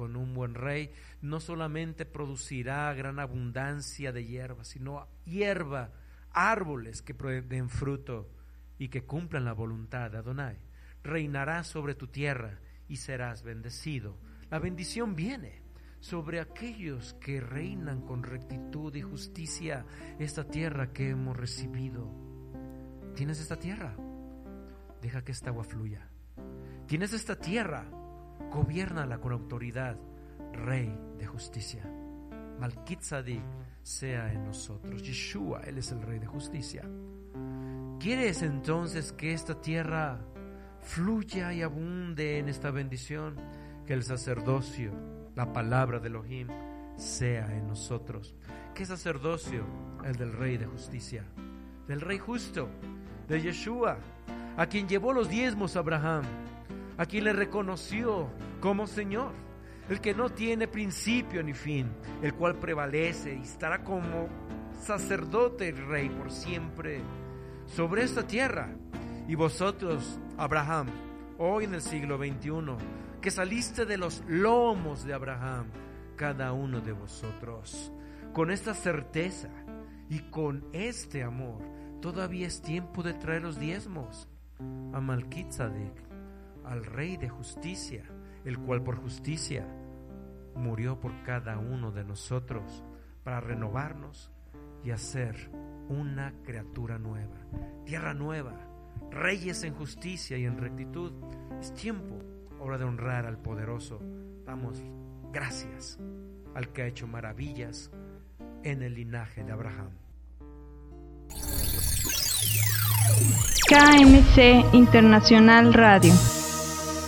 con un buen rey no solamente producirá gran abundancia de hierba, sino hierba, árboles que den fruto y que cumplan la voluntad de Adonai. Reinarás sobre tu tierra y serás bendecido. La bendición viene sobre aquellos que reinan con rectitud y justicia esta tierra que hemos recibido. ¿Tienes esta tierra? Deja que esta agua fluya. ¿Tienes esta tierra? Gobiérnala con autoridad. Rey de justicia. Malkit Tzadik sea en nosotros. Yeshua, Él es el Rey de justicia. ¿Quieres entonces que esta tierra fluya y abunde en esta bendición? Que el sacerdocio, la palabra de Elohim, sea en nosotros. ¿Qué sacerdocio? El del Rey de justicia, del Rey justo, de Yeshua, a quien llevó los diezmos Abraham, a quien le reconoció como Señor, el que no tiene principio ni fin, el cual prevalece y estará como sacerdote y rey por siempre sobre esta tierra. Y vosotros, Abraham, hoy en el siglo XXI, que saliste de los lomos de Abraham, cada uno de vosotros, con esta certeza y con este amor, todavía es tiempo de traer los diezmos a Malkit Tzadik, al Rey de justicia, el cual por justicia murió por cada uno de nosotros para renovarnos y hacer una criatura nueva, tierra nueva, reyes en justicia y en rectitud. Es tiempo ahora de honrar al poderoso. Damos gracias al que ha hecho maravillas en el linaje de Abraham. KMC Internacional Radio.